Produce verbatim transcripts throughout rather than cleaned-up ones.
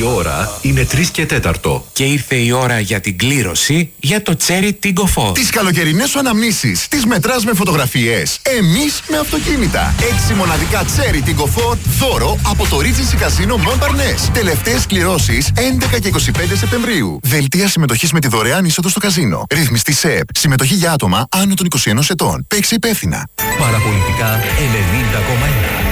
Η ώρα είναι τρεις και τέταρτο. Και ήρθε η ώρα για την κλήρωση για το Cherry Tingo Four. Τις καλοκαιρινές σου αναμνήσεις τις μετράς με φωτογραφίες. Εμείς με αυτοκίνητα. Έξι μοναδικά Cherry Tingo Four δώρο από το Regency Casino Mont Parnasse. Τελευταίες κληρώσεις έντεκα και είκοσι πέντε Σεπτεμβρίου. Δελτία συμμετοχής με τη δωρεάν είσοδο στο καζίνο. Ρυθμιστή ΣΕΠ. Συμμετοχή για άτομα άνω των είκοσι ενός ετών. Παίξε υπεύθυνα. Παραπολιτικά ενενήντα κόμμα ένα.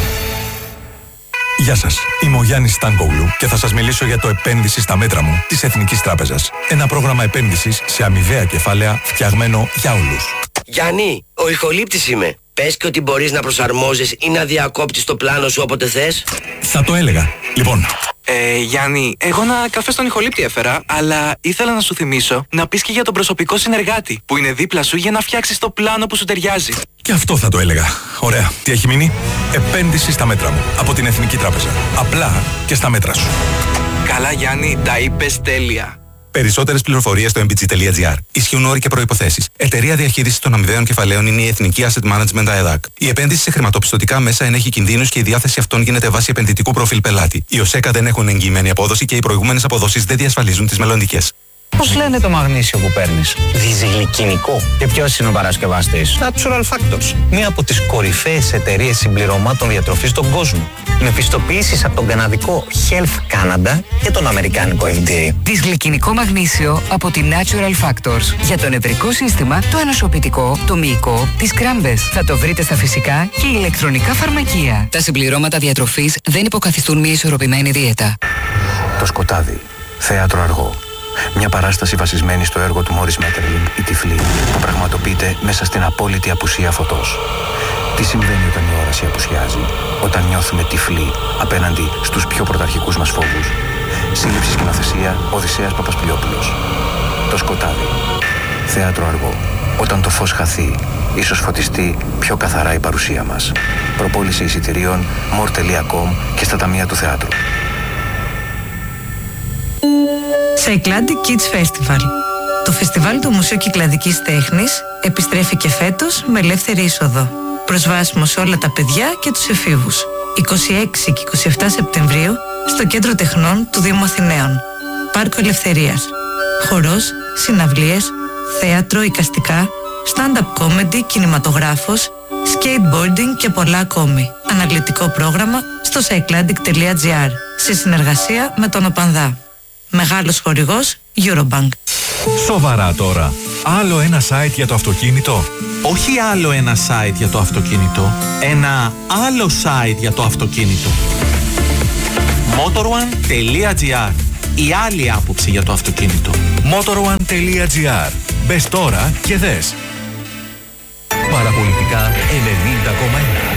Γεια σας, είμαι ο Γιάννης Στάνκογλου και θα σας μιλήσω για το επένδυση στα μέτρα μου της Εθνικής Τράπεζας. Ένα πρόγραμμα επένδυσης σε αμοιβαία κεφάλαια φτιαγμένο για όλους. Γιάννη, ο ηχολήπτης είμαι. Πες και ότι μπορείς να προσαρμόζεις ή να διακόπτεις το πλάνο σου όποτε θες. Θα το έλεγα. Λοιπόν. Ε, Γιάννη, εγώ ένα καφέ στον ηχολήπτη έφερα, αλλά ήθελα να σου θυμίσω να πεις και για τον προσωπικό συνεργάτη που είναι δίπλα σου για να φτιάξεις το πλάνο που σου ταιριάζει. Και αυτό θα το έλεγα. Ωραία. Τι έχει μείνει? Επένδυση στα μέτρα μου. Από την Εθνική Τράπεζα. Απλά και στα μέτρα σου. Καλά, Γιάννη, τα είπες τέλεια. Περισσότερες πληροφορίες στο mbg.gr. Ισχύουν όροι και προϋποθέσεις. Εταιρεία διαχείρισης των αμοιβαίων κεφαλαίων είναι η Εθνική Asset Management ΑΕΔΑΚ. Η επένδυση σε χρηματοπιστωτικά μέσα ενέχει κινδύνους και η διάθεση αυτών γίνεται βάσει επενδυτικού προφίλ πελάτη. Οι ΟΣΕΚΑ δεν έχουν εγγυημένη απόδοση και οι προηγούμενες αποδόσεις δεν διασφαλίζουν τις μελλοντικές. Πώς λένε το μαγνήσιο που παίρνεις? Διζυγλικινικό. Και ποιος είναι ο παρασκευαστής? Natural Factors. Μία από τις κορυφαίες εταιρείες συμπληρωμάτων διατροφής στον κόσμο. Με πιστοποιήσεις από τον καναδικό Health Canada και τον αμερικάνικο εφ ντι έι. Δυσγλικινικό μαγνήσιο από τη Natural Factors. Για το νευρικό σύστημα, το ανοσοποιητικό, το μυϊκό, τις κράμπες. Θα το βρείτε στα φυσικά και ηλεκτρονικά φαρμακεία. Τα συμπληρώματα διατροφής δεν υποκαθιστούν μια ισορροπημένη δίαιτα. Το σκοτάδι. Θέατρο αργό. Μια παράσταση βασισμένη στο έργο του Μόρις Μέττερλινγκ, «Η Τυφλή», που πραγματοποιείται μέσα στην απόλυτη απουσία φωτός. Τι συμβαίνει όταν η όραση απουσιάζει, όταν νιώθουμε τυφλοί απέναντι στους πιο πρωταρχικούς μας φόβους? Σύλληψη σκηνοθεσία Οδυσσέας Παπασπιλιόπουλος. Το σκοτάδι. Θέατρο αργό. Όταν το φως χαθεί, ίσως φωτιστεί πιο καθαρά η παρουσία μας. Προπόληση εισιτηρίων more τελεία com και στα ταμεία του θεάτρου. Cycladic Kids Festival. Το φεστιβάλ του Μουσείου Κυκλαδικής Τέχνης επιστρέφει και φέτος με ελεύθερη είσοδο. Προσβάσιμο σε όλα τα παιδιά και τους εφήβους. είκοσι έξι και είκοσι επτά Σεπτεμβρίου στο Κέντρο Τεχνών του Δήμου Αθηναίων. Πάρκο Ελευθερίας. Χορός, συναυλίες, θέατρο, εικαστικά, stand-up comedy, κινηματογράφος, skateboarding και πολλά ακόμη. Αναλυτικό πρόγραμμα στο cycladic τελεία gr σε συνεργασία με τον ΟΠΑΝΔΑ. Μεγάλος χορηγός Eurobank. Σοβαρά τώρα. Άλλο ένα site για το αυτοκίνητο. Όχι άλλο ένα site για το αυτοκίνητο. Ένα άλλο site για το αυτοκίνητο. motorone τελεία gr. Η άλλη άποψη για το αυτοκίνητο. motorone τελεία gr. Μπες τώρα και δες. Παραπολιτικά ενενήντα κόμμα ένα.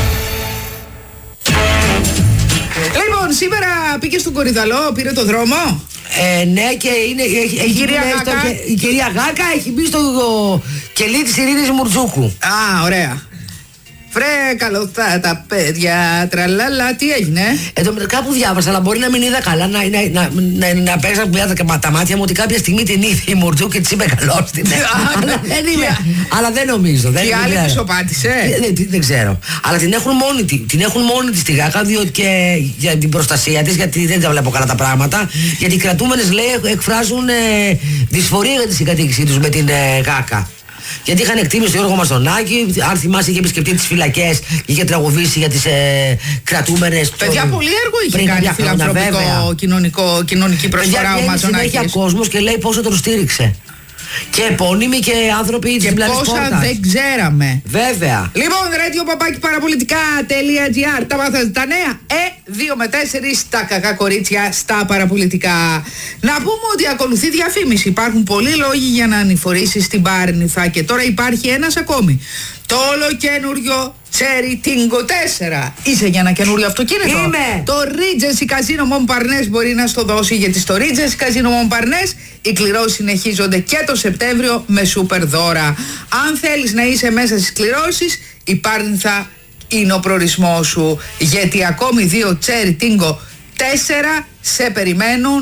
Λοιπόν, σήμερα πήγε στον Κορυδαλό, πήρε το δρόμο. Ε, ναι, και είναι, έχει, έχει κυρία μπει Γάκα. στο, η κυρία Γάκα έχει μπει στο κελί της Ειρήνης Μουρτσούκου. Α, ωραία. Βρε, καλό τα, τα παιδιά, τραλάλα, τι έγινε? Εδώ κάπου διάβασα, αλλά μπορεί να μην είδα καλά, να, να, να, να, να παίξαν πια τα μάτια μου ότι κάποια στιγμή την είδε η Μουρτσούκου και της είπε καλώς την. αλλά, δεν είμαι, αλλά δεν νομίζω. Και η άλλη της οπάτησε. Δεν, δεν ξέρω. Αλλά την έχουν μόνη, την έχουν μόνη της τη Γάκα, διότι και για την προστασία της, γιατί δεν τα βλέπω καλά τα πράγματα. Γιατί οι κρατούμενες, λέει, εκφράζουν ε, δυσφορία για τη συγκατοίκησή τους με την ε, Γάκα. Γιατί είχαν εκτίμηση τον Γιώργο Μαστονάκη, αν θυμάσαι, είχε επισκεφτεί τις φυλακές και είχε τραγουδήσει για τις ε, κρατούμενες. Παιδιά, το... πολύ έργο είχε κάνει φιλανθρωπικό, κοινωνικό, κοινωνική προσφορά ο Μαστονάκης. Συνέχεια κόσμος και λέει πόσο τον στήριξε. Και επώνυμοι και άνθρωποι της διπλανής πόρτας. Και πόσα δεν ξέραμε. Βέβαια. Λοιπόν, radio παπάκι παραπολιτικά τελεία gr. Τα μάθατε τα νέα. Ε, δύο με τέσσερις τα κακά κορίτσια στα παραπολιτικά. Να πούμε ότι ακολουθεί διαφήμιση. Υπάρχουν πολλοί λόγοι για να ανηφορήσεις την Πάρνηθα. Και τώρα υπάρχει ένας ακόμη. Το ολοκένουργιο Cherry Tingo τέσσερα. Είσαι για ένα καινούριο αυτοκίνητο? Είμαι. Το Regency Casino Mont Parnasse μπορεί να στο δώσει, γιατί στο Regency Casino Mont Parnasse οι κληρώσεις συνεχίζονται και το Σεπτέμβριο με σούπερ δώρα. Αν θέλεις να είσαι μέσα στις κληρώσεις, η Πάρνηθα είναι ο προορισμός σου, γιατί ακόμη δύο Cherry Tingo τέσσερα σε περιμένουν.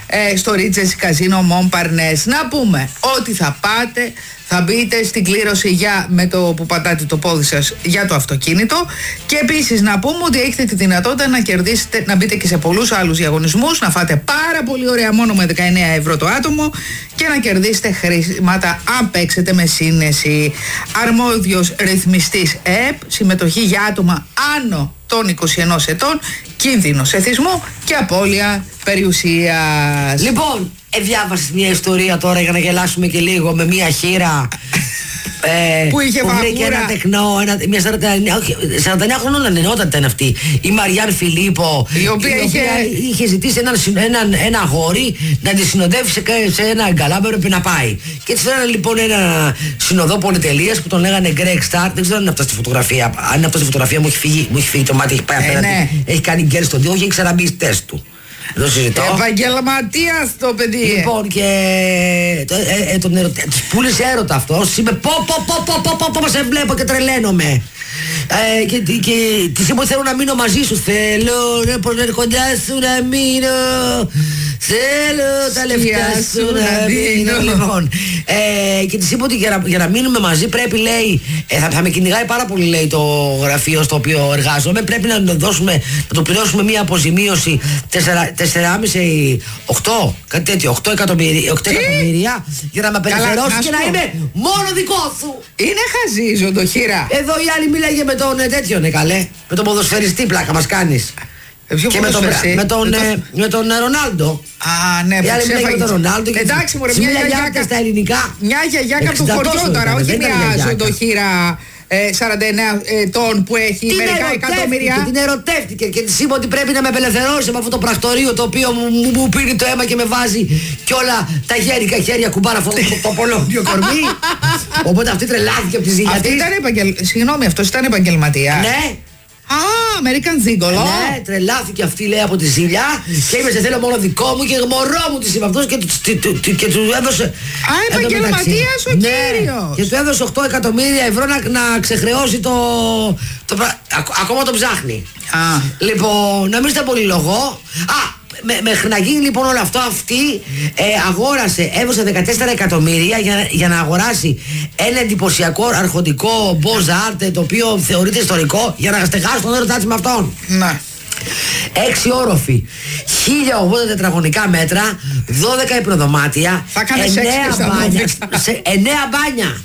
ε, στο Regency Casino Montparnasse. Να πούμε ότι θα πάτε, θα μπείτε στην κλήρωση για, με το που πατάτε το πόδι σας για το αυτοκίνητο, και επίσης να πούμε ότι έχετε τη δυνατότητα να κερδίσετε, να μπείτε και σε πολλούς άλλους διαγωνισμούς, να φάτε πάρα πολύ ωραία μόνο με δεκαεννέα ευρώ το άτομο και να κερδίσετε χρήματα αν παίξετε με σύνεση. Αρμόδιος ρυθμιστής ΕΕΠ, συμμετοχή για άτομα άνω των είκοσι ενός ετών, κίνδυνος εθισμού και απώλεια περιουσίας. Λοιπόν, ε, διάβασες μια ιστορία τώρα για να γελάσουμε και λίγο με μια χείρα ε, που είχε που βρήκε ένα τεκνό, ένα, μια σαράντα εννέα χρονών νεότατα είναι αυτή, η Μαριάν Φιλίππο, η οποία, η οποία είχε... είχε ζητήσει έναν, έναν, ένα αγόρι να τη συνοδεύσει σε, σε ένα εγκαλά που έπρεπε να πάει. Και της φέρανε λοιπόν ένα συνοδό πολυτελείας που τον λέγανε Greg Star. Δεν ξέρω αν είναι αυτό στη φωτογραφία. Αν είναι αυτό στη φωτογραφία, μου έχει φύγει, μου έχει φύγει το μάτι, έχει πάει απέναντι. Ε, ναι. Έχει κάνει γκέλ στον τοίχο και έχει ξαναμπεί στις τεστ του. Επαγγελματίας το παιδί. Λοιπόν, και ε, ε, τον ερω... της πούλησε έρωτα αυτός. Είπε πω πω πω πω πω πω πω σε βλέπω και τρελαίνομαι. Ε, και, και της είπε θέλω να μείνω μαζί σου. Θέλω να πω κοντά σου να μείνω. Θέλω τα λεφτά σου να μείνω. Λοιπόν, ε, και της είπε ότι για να, για να μείνουμε μαζί πρέπει, λέει, ε, θα, θα με κυνηγάει πάρα πολύ, λέει, το γραφείο στο οποίο εργάζομαι. Πρέπει να το δώσουμε, να το πληρώσουμε μια αποζημίωση τέσσερα κόμμα πέντε οκτώ, κάτι τέτοιο, οκτώ εκατομμύρια, οκτώ εκατομμύρια για να με απελευθερώσει και να είμαι μόνο δικό σου. Είναι χαζή ζωντοχύρα. Εδώ η άλλη μίλαγε με τον τέτοιο, ναι, καλέ, με τον ποδοσφαιριστή, πλάκα μας κάνεις. Και με τον, με τον, ε, με τον Ρονάλντο. Α, ναι, που ξέφαγε τον Ρονάλντο. Εντάξει, μωρέ, μια γιαγιάκα στα ελληνικά. Μια γιαγιάκα του χωριού τώρα, όχι μια ζωντοχύρα ε, σαράντα εννέα ετών που έχει την μερικά εκατομμύρια. Την ερωτεύτηκε και της είπε ότι πρέπει να με απελευθερώσει από αυτό το πρακτορείο το οποίο μου, μου, μου πίνει το αίμα και με βάζει και όλα τα γέρικα χέρια κουμπάρα αυτό το, το πολόνιο κορμί. Οπότε αυτή τρελάθηκε από τη ζήλια της. Συγγνώμη, αυτός ήταν επαγγελματίας. Ναι. Α, American Gigolo. Ναι, τρελάθηκε αυτή, λέει, από τη ζήλια και είπε σε θέλω μόνο δικό μου και μωρό μου της είπε αυτός και, και του έδωσε. Α, επαγγελματίας ο κύριος. Και του έδωσε οκτώ εκατομμύρια ευρώ να, να ξεχρεώσει το, το, το... Ακόμα τον ψάχνει. Α. Λοιπόν, να μην στα πολυλογώ. Α, μέχρι να γίνει λοιπόν όλο αυτό, αυτή ε, αγόρασε, έδωσε δεκατέσσερα εκατομμύρια για, για να αγοράσει ένα εντυπωσιακό αρχοντικό Beaux Arts, το οποίο θεωρείται ιστορικό, για να στεγάσει τον έρωτά της με αυτόν. Να. Έξι όροφοι, χίλια ογδόντα τετραγωνικά μέτρα, δώδεκα υπνοδωμάτια, εννέα μπάνια, σε, εννέα μπάνια.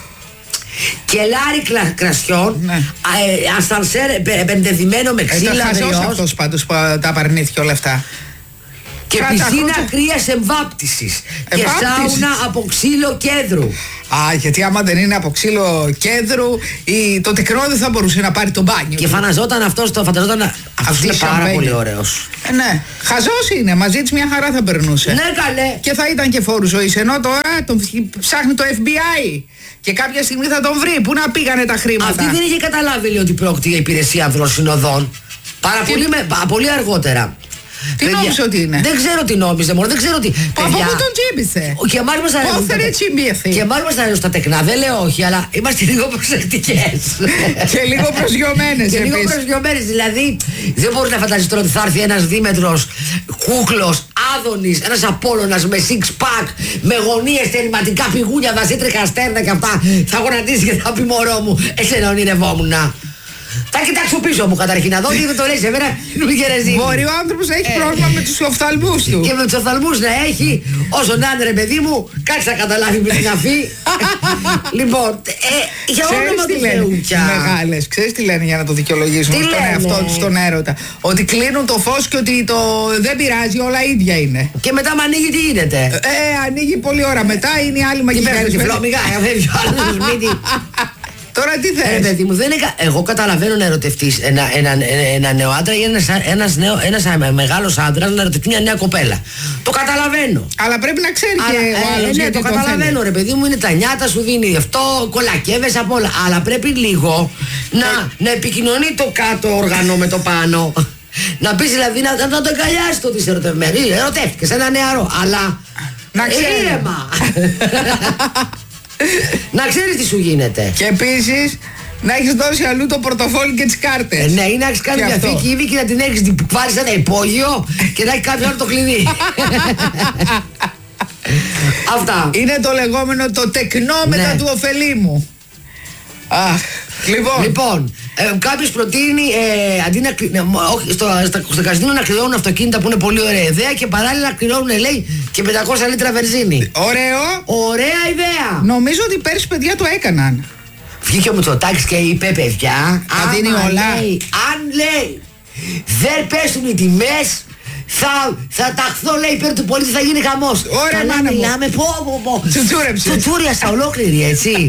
Κελάρι κλα, κρασιών, ναι. ε, ασανσέρ πεντεδημένο με ξύλα. Ε, χαζός αυτός πάντως που τα απαρνήθηκε όλα αυτά. Και πισίνα κρύας εμβάπτισης. Και σάουνα από ξύλο κέδρου. Α, γιατί άμα δεν είναι από ξύλο κέδρου, η, το τεκρό δεν θα μπορούσε να πάρει το μπάνιο. Και φανταζόταν αυτός, το φανταζόταν. Αυτός είναι πάρα πολύ ωραίος. Ε, ναι, χαζός είναι, μαζί της μια χαρά θα περνούσε. Ναι, καλέ. Και θα ήταν και φόρου ζωής, ενώ τώρα τον ψάχνει το εφ μπι άι. Και κάποια στιγμή θα τον βρει. Πού να πήγανε τα χρήματα. Αυτή δεν είχε καταλάβει, λέει, ότι πρόκειται για υπηρεσία ανδροσυνοδών. Πάρα τι... πολύ, με, πολύ αργότερα. Τι παιδιά, νόμιζε ότι είναι. Δεν ξέρω τι νόμιζε, μόνο δεν ξέρω τι. Από πού τον τσίμπησε. Και εμάς μας αρέσουν. Πότε τσιμπήθη. Και εμάς μας αρέσουν τα τεκνά. Δεν λέω όχι, αλλά είμαστε λίγο προσεκτικές. Και λίγο προσγειωμένες. Και λίγο προσγειωμένες. Δηλαδή, δεν μπορεί να φανταστείς τώρα ότι θα έρθει ένας δίμετρος κούκλος, Άδωνης, ένας Απόλλωνας με six pack, με γωνίες, τελματικά πηγούνια, δασίτρικα στέρνα και αυτά. Θα γονατίσει και θα πει μωρό μου, εσένα ονειρευόμουνα. Θα κοιτάξω πίσω μου καταρχήν να δω τι δεν το λέει σε μένα. Μπορεί ο άνθρωπος να έχει ε, πρόβλημα με τους οφθαλμούς του. Και με τους οφθαλμούς να έχει. Όσο να είναι, ρε παιδί μου, κάτσε να καταλάβει με την αφή. Λοιπόν, ε, για όνομα του Θεού πια. Μεγάλες, ξέρεις τι λένε για να το δικαιολογήσουν στον εαυτό τους, στον έρωτα. Ότι κλείνουν το φως και ότι το δεν πειράζει, όλα ίδια είναι. Και μετά με ανοίγει τι γίνεται. Ε, ανοίγει πολλή ώρα μετά, είναι η άλλη μαγική. Τώρα τι θες. Ε, παιδί μου, δεν είναι, εγώ καταλαβαίνω να ερωτευτείς ένα, ένα, ένα, ένα νέο άντρα ή ένας, ένας, νέο, ένας μεγάλος άντρας να ερωτευτεί μια νέα κοπέλα. Το καταλαβαίνω. Αλλά πρέπει να ξέρει αλλά, και ο άλλος. Ε, ναι, το καταλαβαίνω, ρε παιδί μου, είναι τα νιάτα, σου δίνει αυτό, κολακεύεσαι από όλα. Αλλά πρέπει λίγο να, να επικοινωνεί το κάτω όργανο με το πάνω. Να πεις δηλαδή να, να το εγκαλιάσει το ότι είσαι ερωτευμένη. Ερωτεύτηκες ένα νεαρό, αλλά να ήρεμα. Να ξέρεις τι σου γίνεται. Και επίσης Να έχεις δώσει αλλού το πορτοφόλι και τις κάρτες. Ε, ναι, ή να έχεις κάνει μια θήκη ήδη και να την έχεις βάλει σε ένα υπόγειο και να έχει κάποιο άλλο το κλειδί. Αυτά. Είναι το λεγόμενο το τεκνόμετα Ναι. του ωφελήμου. Αχ, λοιπόν. Λοιπόν, ε, κάποιος προτείνει ε, αντί να, κλει- ε, όχι, στο, στα, στο καζίνο να κληρώνουν αυτοκίνητα που είναι πολύ ωραία ιδέα και παράλληλα να κληρώνουν, λέει, και πεντακόσια λίτρα βενζίνη. Ωραίο. Ωραία ιδέα. Νομίζω ότι πέρσι παιδιά το έκαναν. Βγήκε ο Μητσοτάκης και είπε, παιδιά, Τα δίνει άμα, όλα. λέει, αν λέει δεν πέσουν οι τιμές, θα, θα ταχθώ, λέει, υπέρ του πολίτη, θα γίνει χαμός. Ωραία, Καλά μάνα μου. μιλάμε, πω, πω, πω. Τσουτσούρεψες. Τσουτσούριασα ολόκληρη, έτσι.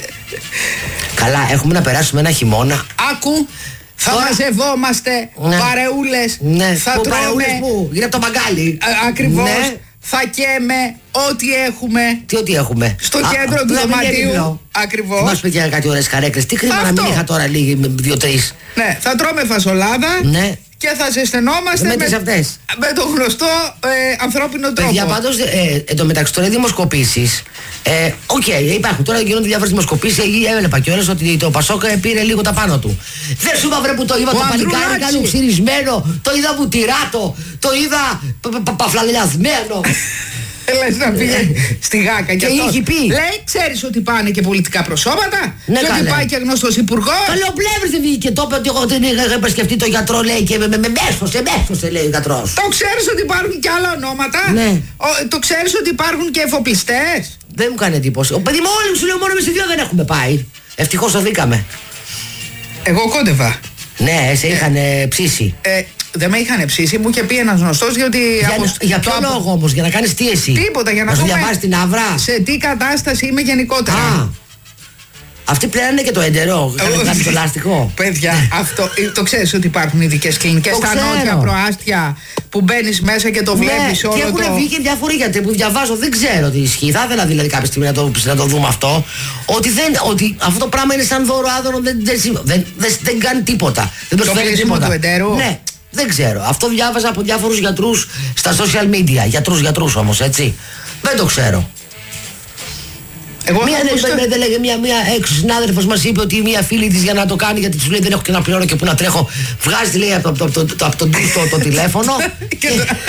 Καλά, έχουμε να περάσουμε ένα χειμώνα. Άκου, θα Τώρα. μαζευόμαστε, Ναι. παρεούλες, Ναι, θα που τρώμε. παρεούλες που, είναι από το μαγκάλι. Α, ακριβώς, Ναι. θα καίμε ό,τι έχουμε. Τι ό,τι έχουμε. Στο Α, κέντρο α, του να μην δωματίου. γερνώ. Ακριβώς. Μας παιδιά κάτι ωραίες καρέκλες. Τι κρίμα να μην Αυτό. είχα τώρα λίγοι με δύο-τρεις. Ναι, θα τρώμε φασολάδα Ναι. και θα ζεσθενόμαστε Με τις αυτές. με το γνωστό ε, ανθρώπινο τρόπο. Παιδιά, πάντως, ε, εν τω μεταξύ τώρα οι δημοσκοπήσεις. Ε, Οκ, υπάρχουν τώρα, γίνονται διάφορες δημοσκοπήσεις. Ε, Έβλεπα κιόλας ότι το Πασόκ ε, πήρε λίγο τα πάνω του. Δεν σου είπα, βρε, που το είδα Ο το παλικάρι Ανδρουλάκης. κάνω ξυρισμένο, το είδα βουτυράτο, το είδα πα- πα- πα- παφλαλιασμένο. Λες να πήγε στη Γάκα Και αυτός. είχε πει. Λέει, ξέρεις ότι πάνε και πολιτικά προσώπητα. Ναι, και ότι καλέ. πάει και γνωστός υπουργός. Καλοπλεύρης δεν βγήκε και το είπε ότι εγώ δεν είχα είχα σκεφτεί το γιατρό, λέει, και με, με, με μέσωσε, μέσωσε, λέει ο γιατρός. Το ξέρεις ότι υπάρχουν και άλλα ονόματα. Ναι. Ο, το ξέρεις ότι υπάρχουν και εφοπλιστές. Δεν μου κάνει εντύπωση. Ο παιδί μου, όλοι μου σου λέω, μόνο εμείς οι δύο δεν έχουμε πάει. Ευτυχώς το βρήκαμε. Εγώ κόντευα. Ναι, σε είχαν ψήσει. Ε, δεν με είχαν ψήσει, μου είχε πει ένας γνωστός γιατί... Για, από- για ποιο το απο- λόγο όμως, για να κάνεις τι εσύ. Τίποτα, για να, να σου δούμε διαβάσεις την άβρα. σε τι κατάσταση είμαι γενικότερα. Α, αυτοί πλένανε και το εντερό. Κάνε κάτι το λάστιχο. Παιδιά, αυτό, ε, το ξέρεις ότι υπάρχουν ειδικές κλινικές Το στα ξέρω. νότια προάστια που μπαίνεις μέσα και το βλέπεις Ναι, όλο και έχουν το... βγει και διάφοροι γιατροί που διαβάζω, δεν ξέρω τι ισχύει. Θα ήθελα δηλαδή κάποια στιγμή να το, να το δούμε αυτό. Ότι, δεν, ότι αυτό το πράγμα είναι σαν δώρο άδωνο, δεν, δεν, δεν, δεν, δεν κάνει τίποτα. Δεν προσφέρει κλείσιμο τίποτα. του εντέρου. Ναι, δεν ξέρω. Αυτό διάβαζα από διάφορους γιατρούς στα social media. Γιατρούς, γιατρούς όμως, έτσι. Δεν το ξέρω. Εγώ Μία, θα δεν, ακούσω- δεν, δεν λέγε μία, μία έξω συνάδελφος μας είπε ότι μία φίλη της για να το κάνει, γιατί του λέει δεν έχω και να πληρώνω και που να τρέχω, βγάζει, λέει, από το, το, το, από το, το, το, το τηλέφωνο και,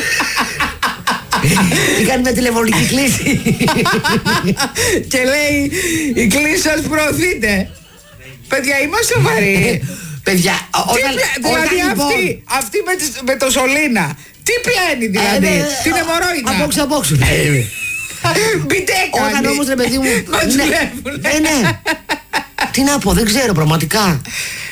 και κάνει μια τηλεφωνική κλίση. και λέει η κλίση σας προωθείτε. Παιδιά, είμαστε σοβαροί. Παιδιά, Τι όταν, πια- όταν δηλαδή λοιπόν, αυτή, αυτή με, τις- με το σωλήνα. Τι πιάνει ε, δηλαδή. ναι, την αιμορρόινα. Απόξω, απόξω. Μπιτέ κάνει. Όταν όμως, ρε παιδί μου, Μα ναι, δουλεύουνε. ναι, ναι. Τι να πω, δεν ξέρω πραγματικά.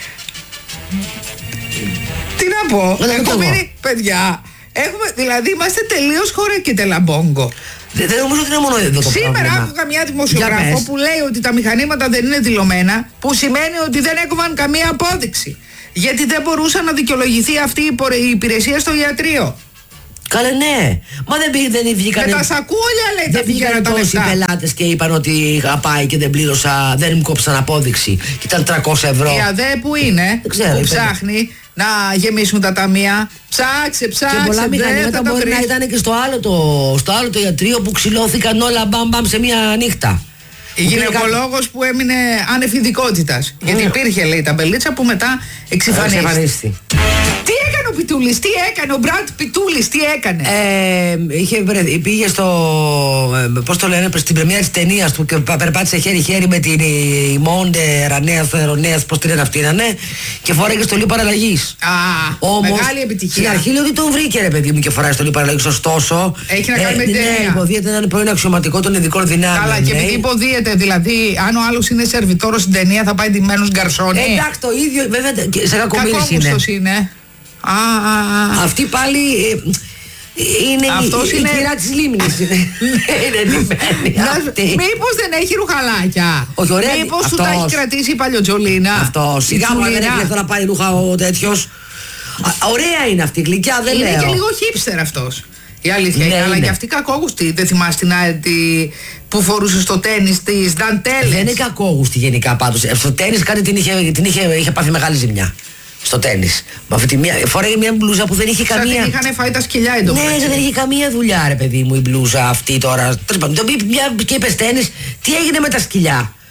Τι να πω. Δεν Έχω το πω. μείνει, παιδιά. Έχουμε, δηλαδή είμαστε τελείως χώρα και τελαμπόγκο. Δεν, δεν νομίζω ότι είναι μόνο εδώ το Σήμερα πρόβλημα. άκουγα μια Για δημοσιογράφο πες. που λέει ότι τα μηχανήματα δεν είναι δηλωμένα, που σημαίνει ότι δεν έκοβαν καμία απόδειξη. Γιατί δεν μπορούσε να δικαιολογηθεί αυτή η πορε- η υπηρεσία στο ιατρείο. Καλέ, ναι. Μα δεν, πήγε- δεν βγήκαν. Με τα σακούλια λέει τα Δεν πήγαιναν πήγαν τα τόσοι λεφτά. πελάτες και είπαν ότι είχα πάει και δεν πλήρωσα, δεν μου κόψαν απόδειξη. Και ήταν τριακόσια ευρώ. Η ΑΔΕ που είναι, Δεν ξέρω, που είπε. ψάχνει να γεμίσουν τα ταμεία. Ψάξε, ψάξε. Και πολλά δεν μηχανήματα θα τα μπορεί να βρεις. ήταν και στο άλλο το, στο άλλο το ιατρείο που ξυλώθηκαν όλα μπαμ μπαμ σε μία νύχτα. Η γυναικολόγος που έμεινε άνευ ειδικότητας. Γιατί υπήρχε, λέει, ταμπελίτσα που μετά εξυφανίστηκε. Εξαφανίστη. Τι έκανε ο Πιτούλης, τι έκανε, ο Μπραντ Πιτούλης, τι έκανε. Ε, είχε, βρε- πήγε στο. Ε, πώς το λένε, στην πρεμιέρα της ταινίας του και πα- περπάτησε χέρι-χέρι με την Μόντε Ρανέας, Ρονέας, πώς την είναι αυτή, να ναι, και φοράγε στολή παραλλαγής. Α, Όμως, μεγάλη επιτυχία. στην αρχή λέει ότι τον βρήκε, ρε παιδί μου, και φοράει στολή παραλλαγής. Ωστόσο. Έχει να κάνει με την ναι, ταινία. υποδίεται να είναι πρώην αξιωματικό των ειδικών δυνάμεων. Καλά, και ναι. επειδή υποδίεται, δηλαδή, αν ο άλλος είναι σερβιτόρος στην ταινία, θα πάει ντυμένος γκαρσόνι. Ε, εντάξει, το ίδιο, βέβαια, και σε κακομοίρης είναι. Κακόμουστος είναι. Α, α, α. Αυτή πάλι. ε, είναι Αυτός η, είναι- η κυρά της λίμνης. είναι είναι ντυμένη Να- αυτή. Μήπως δεν έχει ρουχαλάκια. Όχι, ωραία, Μήπως του αυτός. τα έχει κρατήσει η παλιοτζολίνα. Αυτό. Η Σιγά μου δεν τσουλίνα. έχει λεφτά να πάρει ρούχα ο τέτοιος. Α, ωραία είναι αυτή, γλυκιά δεν Είναι λέω. και λίγο hipster αυτός. Η αλήθεια Ναι, είναι, αλλά είναι. και αυτή κακόγουστη. Δεν θυμάσαι την άλλη τη- που φορούσε στο τέννις της δαντέλες. Δεν είναι κακόγουστη γενικά πάντως. Ε, Στο τέννις κάτι την είχε, την είχε, είχε πάθει μεγάλη ζημιά. Στο τέννις. Με αυτή τη μία, φοράγε μια μπλούζα που δεν είχε Σαν καμία. την είχαν φάει τα σκυλιά Ναι, εντωμεταξύ. δεν είχε καμία δουλειά, ρε παιδί μου, η μπλούζα αυτή τώρα. Τέλος πάντων, το είπε μια και είπε τέννις, τι έγινε με τα σκυλιά.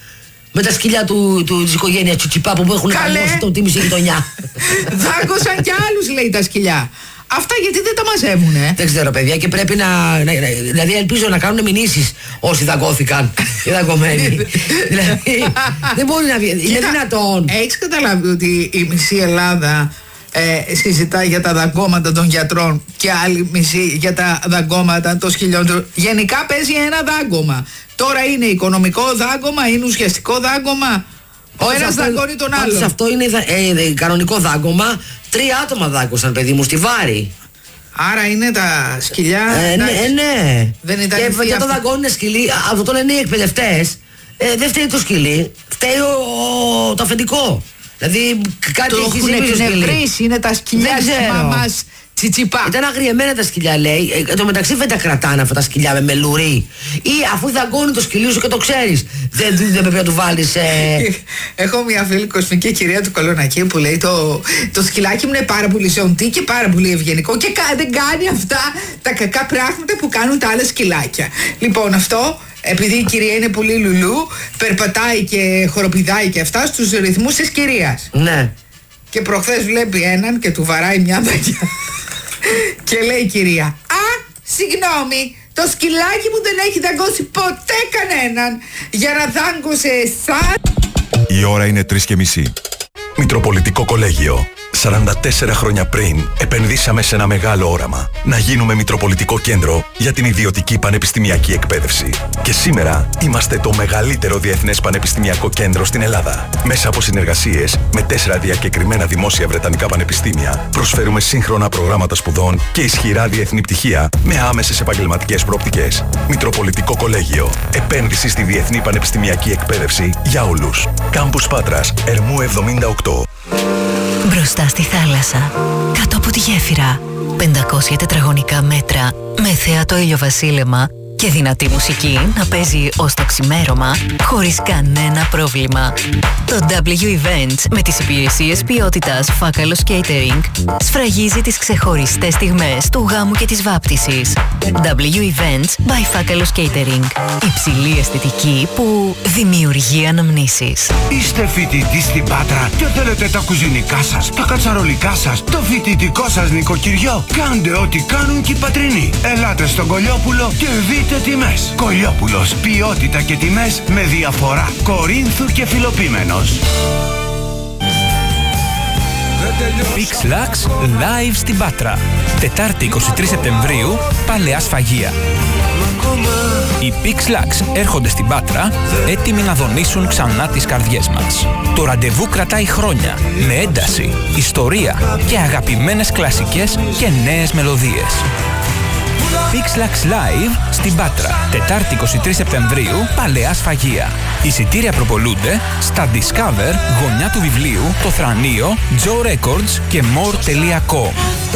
Με τα σκυλιά του, του, της οικογένειας Τσιτσιπά που έχουν καλώσει το τίμηση γειτονιά. Δάγκωσαν κι άλλους, λέει, τα σκυλιά. Αυτά γιατί δεν τα μαζεύουνε. Δεν ξέρω, παιδιά, και πρέπει να. να δηλαδή, ελπίζω να κάνουν μηνύσεις όσοι δαγκώθηκαν. Οι δαγκωμένοι. Δηλαδή, δεν μπορεί να βγει. Είναι δυνατόν. Έχεις καταλάβει ότι η μισή Ελλάδα ε, συζητάει για τα δαγκώματα των γιατρών και άλλη μισή για τα δαγκώματα των σκυλιών. Γενικά παίζει ένα δάγκωμα. Τώρα είναι οικονομικό δάγκωμα, είναι ουσιαστικό δάγκωμα. Ο ένας δαγκώνει τον άλλον. Πάντως αυτό είναι ε, ε, κανονικό δάγκωμα. Τρία άτομα δάγκωσαν, παιδί μου, στη Βάρη. Άρα είναι τα σκυλιά. Ε, ναι, ε, ναι. Δεν ήταν και για το δαγκώνουν σκυλί, αυτό το λένε οι εκπαιδευτές. Ε, δεν φταίει το σκυλί, φταίει ο, ο, το αφεντικό. Δηλαδή κάτι το έχει συμβεί στο σκυλί. Είναι τα σκυλιά της μαμάς Τσιτσιπά. Ήταν αγριεμένα τα σκυλιά, λέει. Ε, εν τω μεταξύ δεν τα κρατάνε αυτά τα σκυλιά με μελουρί. Ή αφού δαγκώνει το σκυλί σου και το ξέρεις, δεν, δεν πρέπει να του βάλεις. Ε... Έχω μια φίλη κοσμική κυρία του Κολονακή που λέει το, το σκυλάκι μου είναι πάρα πολύ ζώντή και πάρα πολύ ευγενικό και δεν κάνει αυτά τα κακά πράγματα που κάνουν τα άλλα σκυλάκια. Λοιπόν, αυτό. Επειδή η κυρία είναι πολύ λουλού, περπατάει και χοροπηδάει και αυτά στους ρυθμούς της κυρίας. Ναι. Και προχθές βλέπει έναν και του βαράει μια δακιά. Και λέει η κυρία, α, συγγνώμη, το σκυλάκι μου δεν έχει δαγκώσει ποτέ κανέναν για να δάγκωσε εσάς. Η ώρα είναι τρεις και μισή. Μητροπολιτικό Κολέγιο. σαράντα τέσσερα χρόνια πριν επενδύσαμε σε ένα μεγάλο όραμα. Να γίνουμε Μητροπολιτικό Κέντρο για την ιδιωτική πανεπιστημιακή εκπαίδευση. Και σήμερα είμαστε το μεγαλύτερο διεθνές πανεπιστημιακό κέντρο στην Ελλάδα. Μέσα από συνεργασίες με τέσσερα διακεκριμένα δημόσια βρετανικά πανεπιστήμια, προσφέρουμε σύγχρονα προγράμματα σπουδών και ισχυρά διεθνή πτυχία με άμεσες επαγγελματικές προοπτικές. Μητροπολιτικό Κολέγιο. Επένδυση στη διεθνή πανεπιστημιακή εκπαίδευση για όλους. Κάμπους Πάτρας, Ερμού εβδομήντα οκτώ. Μπροστά στη θάλασσα, κάτω από τη γέφυρα, πεντακόσια τετραγωνικά μέτρα, με θέατο ηλιοβασίλεμα και δυνατή μουσική να παίζει ως το ξημέρωμα, χωρίς κανένα πρόβλημα. Το ντάμπλιου Events με τις υπηρεσίες ποιότητας Φάκαλος Catering σφραγίζει τις ξεχωριστές στιγμές του γάμου και της βάπτισης. ντάμπλιου Events by Φάκαλος Catering. Υψηλή αισθητική που δημιουργεί αναμνήσεις. Είστε φοιτητής στην Πάτρα και θέλετε τα κουζινικά σας, τα κατσαρολικά σας, το φοιτητικό σας νοικοκυριό. Κάντε ό,τι κάνουν και οι πατρινοί. Ελάτε στον Κολιόπουλο και δείτε τιμές. Κολιόπουλος, ποιότητα και τιμές με διαφορά. Κορίνθου και Φιλοπίμενος. PixLax live στην Πάτρα. Τετάρτη εικοστή τρίτη Σεπτεμβρίου, Παλαιά Σφαγεία. Οι PixLax έρχονται στην Πάτρα έτοιμοι να δονήσουν ξανά τις καρδιές μας. Το ραντεβού κρατάει χρόνια με ένταση, ιστορία και αγαπημένες κλασικές και νέες μελωδίες. PixLax Live στην Πάτρα. Τετάρτη εικοστή τρίτη Σεπτεμβρίου, Παλαιά Σφαγεία. Εισιτήρια προπολούνται στα Discover, γωνιά του βιβλίου, το Θρανείο, Joe Records και more τελεία com.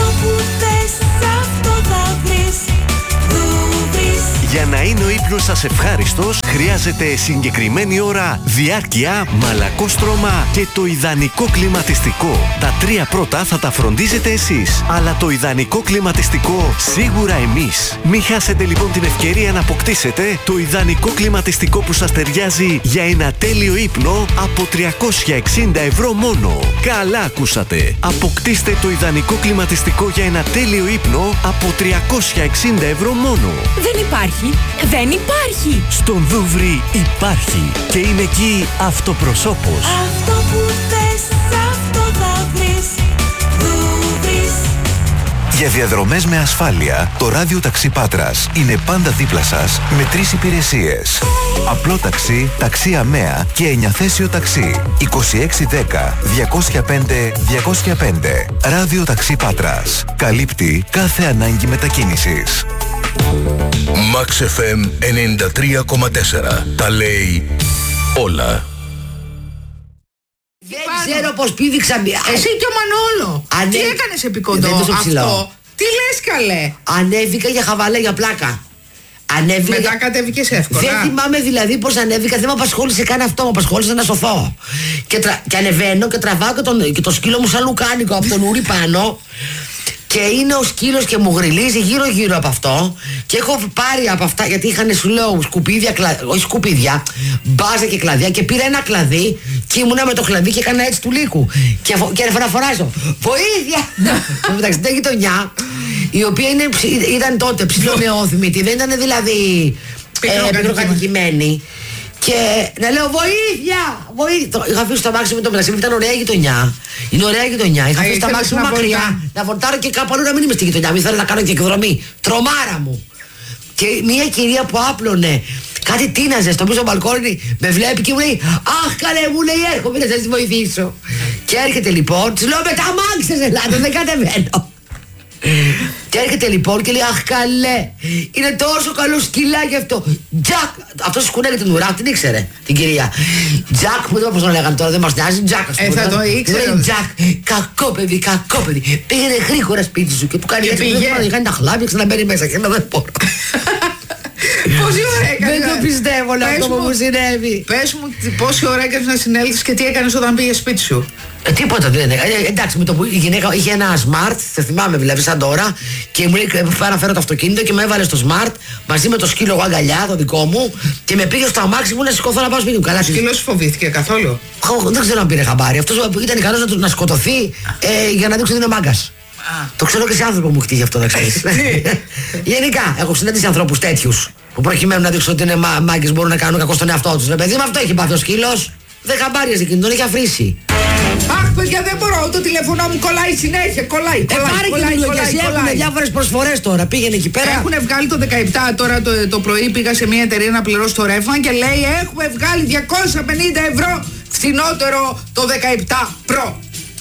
Για να είναι ο ύπνος σας ευχάριστος, χρειάζεται συγκεκριμένη ώρα, διάρκεια, μαλακόστρωμα και το ιδανικό κλιματιστικό. Τα τρία πρώτα θα τα φροντίζετε εσείς, αλλά το ιδανικό κλιματιστικό σίγουρα εμείς. Μην χάσετε λοιπόν την ευκαιρία να αποκτήσετε το ιδανικό κλιματιστικό που σας ταιριάζει για ένα τέλειο ύπνο από τριακόσια εξήντα ευρώ μόνο. Καλά ακούσατε! Αποκτήστε το ιδανικό κλιματιστικό για ένα τέλειο ύπνο από τριακόσια εξήντα ευρώ μόνο. Δεν υπάρχει! Δεν υπάρχει! Στον Δούβρι υπάρχει και είναι εκεί αυτοπροσώπος. Αυτό που θες, αυτό θα βρεις. Δούβρις. Για διαδρομές με ασφάλεια, το ράδιο ταξί Πάτρας είναι πάντα δίπλα σας με τρεις υπηρεσίες. Απλό ταξί, ταξί ΑΜΕΑ και εννιαθέσιο ταξί. είκοσι έξι δέκα διακόσια πέντε διακόσια πέντε. Ράδιο ταξί Πάτρας. Καλύπτει κάθε ανάγκη μετακίνησης. Max εφ εμ ενενήντα τρία κόμμα τέσσερα. Τα λέει όλα. Δεν ξέρω πως πήδηξα μια... Εσύ και ο Μανόλο. Ανέ... Τι έκανες επί κοντό αυτό? Τι λες καλέ? Ανέβηκα για χαβαλέ, για πλάκα. Ανέβηκα... Μετά κατέβηκες εύκολα. Δεν θυμάμαι δηλαδή πως ανέβηκα, δεν με απασχόλησε καν αυτό, με απασχόλησε να σωθώ. Και, τρα... και ανεβαίνω και τραβάω και, τον... και το σκύλο μου σαν λουκάνικο από τον ούρι πάνω. Και είναι ο σκύλος και μου γριλίζει γύρω γύρω από αυτό. Και έχω πάρει από αυτά, γιατί είχαν, σου λέω, σκουπίδια, κλα... όχι σκουπίδια, μπάζα και κλαδιά. Και πήρα ένα κλαδί και ήμουνα με το κλαδί και έκανα έτσι του λύκου. Και, φο... και φωνάζω, βοήθεια! Εντάξει, την γειτονιά, η οποία είναι, ήταν τότε ψηλονεόθυμητη, δεν ήταν δηλαδή πικροκατοικημένη. Και να λέω βοήθεια! Βοήθεια! Είχα αφήσει το αμάξι με το μεταξύ, ήταν ωραία γειτονιά. Είναι ωραία γειτονιά. Είχα αφήσει το αμάξι μου μακριά. Να φορτάρω και κάπου αλλού να μην είμαι στη γειτονιά. Μην θέλω να κάνω και εκδρομή. Τρομάρα μου. Και μια κυρία που άπλωνε κάτι τίναζε στο πίσω μπαλκόνι, με βλέπει και μου λέει, αχ καλέ, μου λέει, έρχομαι να σας βοηθήσω. Και έρχεται λοιπόν, της λέω με τα αμάξες ελάτε, δεν κατεβαίνω. Και έρχεται λοιπόν και λέει, αχ καλέ, είναι τόσο καλό σκυλάκι αυτό. Τζακ, αυτός σκουνέλε την ουρά, την ήξερε την κυρία. Τζακ, που δεν πώς τον λέγανε τώρα, δεν μας νοιάζει, Τζακ. Ε, θα το ήξερε. Τζακ, κακό παιδί, κακό παιδί. Πήγαινε γρήγορα σπίτι σου και που κάνει έτσι, δεν κάνει τα χλάπια, ξαναμπαίνει μέσα και να δεν μπορώ. Πόση ώρα έκανες? Δεν το πιστεύω αυτό που μου συνέβη. Πες μου πόση ώρα έκανες να συνέλθεις και τι έκανες όταν πήγες σπίτι σου? Ε, τίποτα δεν έκανε. Ε, εντάξει, με το που η γυναίκα είχε ένα smart, θα θυμάμαι δηλαδή σαν τώρα, και μου λέει: Φέρα φέρω το αυτοκίνητο και με έβαλε στο smart μαζί με το σκύλο εγώ αγκαλιά, το δικό μου, και με πήγε στο αμάξι μου να σηκωθώ να πάω σπίτι μου. Καλά, ο σκύλος φοβήθηκε καθόλου? Δεν ξέρω αν πήρε χαμπάρι. Αυτό ήταν ικανό να, να σκοτωθεί ε, για να δείξει ότι είναι μάγκας. Το ξέρω και σε άνθρωπο μου χτύχει αυτό, να ξέρεις. Γενικά, έχω συνέντευξει ανθρώπους τέτοιους που προκειμένου να δείξουν ότι είναι μάγκες μπορούν να κάνουν κακό στον εαυτό τους. Ρε παιδί μου, αυτό έχει πάθει ο σκύλος. Δεν χαμπάριαζε εκείνη, τον έχει αφρίσει. Αχ, παιδιά, δεν μπορώ. Το τηλέφωνο μου κολλάει συνέχεια. Κολλάει, ε, κολλάει. Πάρε κολλάει, και κολλάει, κολλάει, κολλάει, έχουν διάφορες προσφορές τώρα. Πήγαινε εκεί πέρα. Έχουν βγάλει το δεκαεπτά τώρα το, το πρωί. Πήγα σε μια εταιρεία να πληρώσω το ρεύμα και λέει: Έχουμε βγάλει διακόσια πενήντα ευρώ φθηνότερο το δεκαεπτά Pro.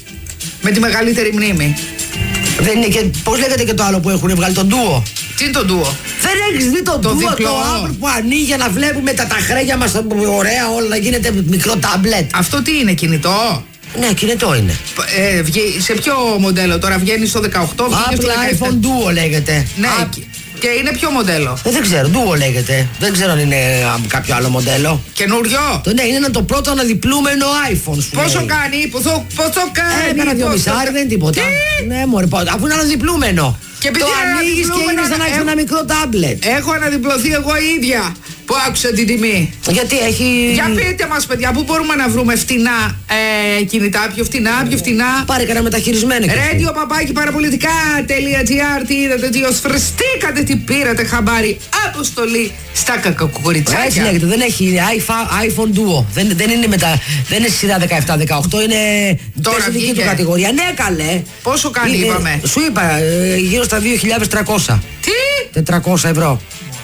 Με τη μεγαλύτερη μνήμη. Δεν είναι και. Πώς λέγεται και το άλλο που έχουν βγάλει, τον Duo? Τι είναι το Duo? Δεν έχεις δει το, το Duo, διπλό. Το app που ανοίγει για να βλέπουμε τα ταχρέγια μας ωραία, όλα να γίνεται μικρό τάμπλετ. Αυτό τι είναι, κινητό? Ναι, κινητό είναι. Ε, βγει, σε ποιο μοντέλο τώρα βγαίνει στο δεκαοκτώ? Apple iPhone Duo λέγεται. Ναι. App. Και είναι ποιο μοντέλο? Ε, δεν ξέρω, Duo λέγεται. Δεν ξέρω αν είναι α, κάποιο άλλο μοντέλο. Καινούριο? Το, ναι, είναι το πρώτο αναδιπλούμενο iPhone σου. Πόσο λέει. κάνει, πόσο, πόσο κάνει? Ε, ένα δυο μισάρι, δεν είναι τίποτα. Τι? Ναι, μωρέ, αφού είναι αναδιπλούμενο. Και το ανοίγεις και είναι σαν να έχεις ένα μικρό τάμπλετ. Έχω αναδιπλωθεί εγώ ίδια που άκουσα την τιμή. Γιατί έχει. Για πείτε μας, παιδιά, πού μπορούμε να βρούμε φτηνά ε, κινητά, πιο φτηνά, πιο φτηνά. Πάρε κανένα μεταχειρισμένο. Radio παπάκι παραπολιτικά.gr. Τι είδατε, τι οσφρεστήκατε, τι πήρατε χαμπάρι. Αποστολή στα κακοκοριτσάκια. Έτσι λέγεται, δεν έχει iPhone Duo. Δεν, δεν είναι μετά, δεν είναι σειρά δεκαεπτά δεκαοκτώ, είναι τώρα δική του κατηγορία. Ναι, καλέ. Πόσο κάνει, είναι, είπαμε? Σου είπα, ε, γύρω στα δύο χιλιάδες τριακόσια. Τι? τετρακόσια ευρώ.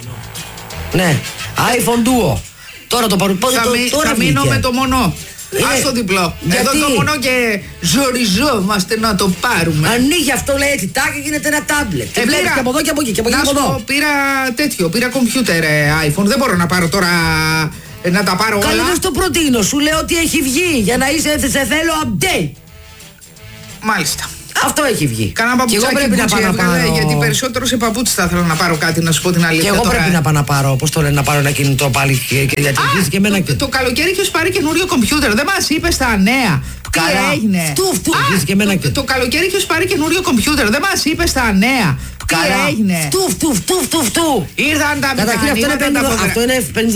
Ναι, iPhone Duo. Τώρα το παρουσιάζω. Θα, το, θα μείνω με το μονό. Ας το διπλό. Γιατί? Εδώ το μονό και ζοριζόμαστε να το πάρουμε. Ανοίγει αυτό, λέει έτσι, τάκι, γίνεται ένα τάμπλετ. Και Ε, βλέπεις πήρα- και από εδώ και από εκεί. Και από εκεί Να και σου από πω, εδώ. πήρα τέτοιο, πήρα κομπιούτερ ε, iPhone. Δεν μπορώ να πάρω τώρα ε, να τα πάρω Καλή, όλα. δεν στο προτείνω. Σου λέω ότι έχει βγει για να είσαι, σε θέλω update. Μάλιστα. Αυτό έχει βγει. Κάνα Και εγώ παπουτσάκι πρέπει να Gucci πάω να έβγαλε, πάρω. γιατί περισσότερο σε παπούτσι θα ήθελα να πάρω κάτι, να σου πω την αλήθεια. Και εγώ τώρα. πρέπει να πάω να πάρω, πώς το λένε, να πάρω ένα κινητό πάλι και, και για τη και εμένα. Το, το καλοκαίρι είχες πάρει καινούριο κομπιούτερ. Δεν μας είπες τα νέα. Τι Καλά. έγινε? Φτου, φτου, Α, αρχίζει και εμένα το, και- το καλοκαίρι είχες πάρει καινούριο κομπιούτερ. Δεν μας είπες τα νέα. Τι Καλά. έγινε? Φτου, φτου, φτου, φτου, φτου. Ήρθαν τα Καταρχήν αυτό είναι μηχανήματα, τα πενήντα- φωτογρα- αυτό είναι πενήντα